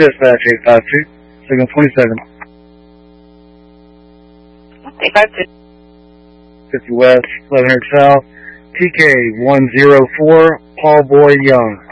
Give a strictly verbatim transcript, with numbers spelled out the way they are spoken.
Dispatch eight five two, signal twenty-seven. eight five two. fifty West, eleven hundred South, T K one zero four, Paul Boy Young.